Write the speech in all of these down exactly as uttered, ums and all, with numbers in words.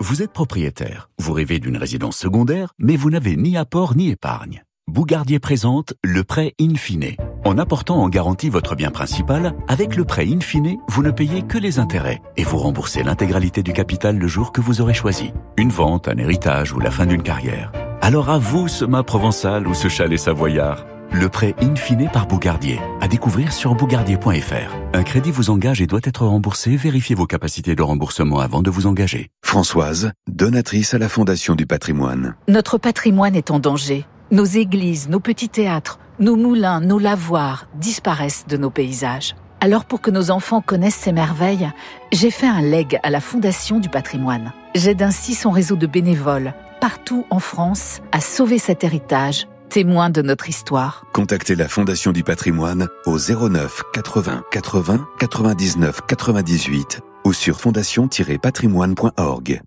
Vous êtes propriétaire, vous rêvez d'une résidence secondaire, mais vous n'avez ni apport ni épargne. Bougardier présente le prêt in fine. En apportant en garantie votre bien principal, avec le prêt in fine, vous ne payez que les intérêts et vous remboursez l'intégralité du capital le jour que vous aurez choisi. Une vente, un héritage ou la fin d'une carrière. Alors à vous ce mât provençal ou ce chalet savoyard. Le prêt in fine par Bougardier, à découvrir sur bougardier point f r. Un crédit vous engage et doit être remboursé. Vérifiez vos capacités de remboursement avant de vous engager. Françoise, donatrice à la Fondation du Patrimoine. Notre patrimoine est en danger. Nos églises, nos petits théâtres, nos moulins, nos lavoirs disparaissent de nos paysages. Alors pour que nos enfants connaissent ces merveilles, j'ai fait un leg à la Fondation du Patrimoine. J'aide ainsi son réseau de bénévoles, partout en France, à sauver cet héritage, témoin de notre histoire. Contactez la Fondation du Patrimoine au zéro neuf quatre-vingts quatre-vingts quatre-vingt-dix-neuf quatre-vingt-dix-huit ou sur fondation tiret patrimoine point org.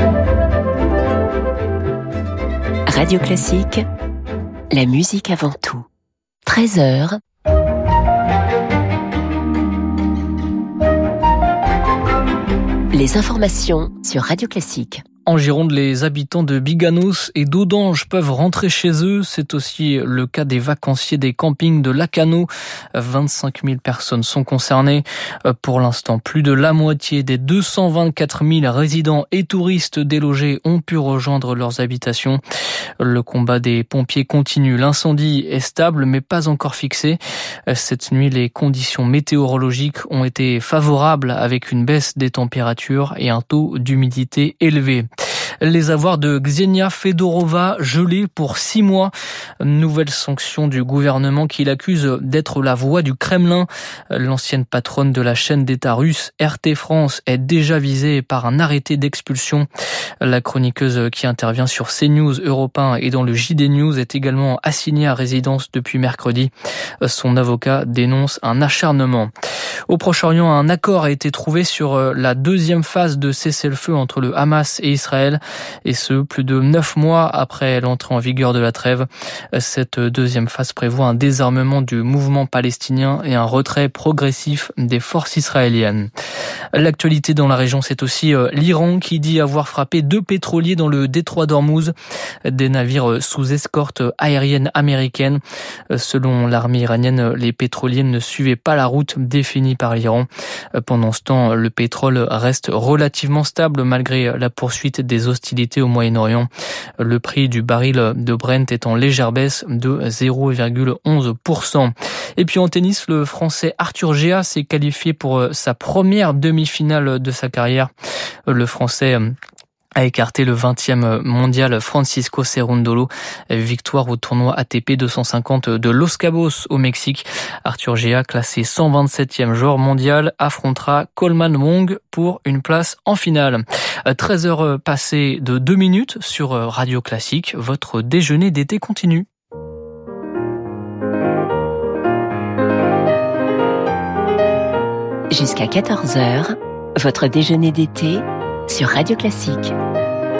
Radio Classique, la musique avant tout. treize heures. Les informations sur Radio Classique. En Gironde, les habitants de Biganos et d'Audange peuvent rentrer chez eux. C'est aussi le cas des vacanciers des campings de Lacanau. vingt-cinq mille personnes sont concernées. Pour l'instant, plus de la moitié des deux cent vingt-quatre mille résidents et touristes délogés ont pu rejoindre leurs habitations. Le combat des pompiers continue. L'incendie est stable mais pas encore fixé. Cette nuit, les conditions météorologiques ont été favorables avec une baisse des températures et un taux d'humidité élevé. Les avoirs de Ksenia Fedorova gelés pour six mois. Nouvelle sanction du gouvernement qui l'accuse d'être la voix du Kremlin. L'ancienne patronne de la chaîne d'État russe R T France est déjà visée par un arrêté d'expulsion. La chroniqueuse qui intervient sur CNews, Europe un et dans le J D News est également assignée à résidence depuis mercredi. Son avocat dénonce un acharnement. Au Proche-Orient, un accord a été trouvé sur la deuxième phase de cessez-le-feu entre le Hamas et Israël, et ce, plus de neuf mois après l'entrée en vigueur de la trêve. Cette deuxième phase prévoit un désarmement du mouvement palestinien et un retrait progressif des forces israéliennes. L'actualité dans la région, c'est aussi l'Iran qui dit avoir frappé deux pétroliers dans le détroit d'Ormuz, des navires sous escorte aérienne américaine. Selon l'armée iranienne, les pétroliers ne suivaient pas la route définie par l'Iran. Pendant ce temps, le pétrole reste relativement stable malgré la poursuite des hostilités au Moyen-Orient. Le prix du baril de Brent est en légère baisse de zéro virgule onze pour cent. Et puis en tennis, le Français Arthur Géas s'est qualifié pour sa première demi-finale de sa carrière. Le Français a écarté le vingtième mondial Francisco Cerundolo. Victoire au tournoi A T P deux cent cinquante de Los Cabos au Mexique. Arthur Géas, classé cent vingt-septième joueur mondial, affrontera Coleman Wong pour une place en finale. treize heures passées de deux minutes sur Radio Classique. Votre déjeuner d'été continue. Jusqu'à quatorze heures, votre déjeuner d'été sur Radio Classique.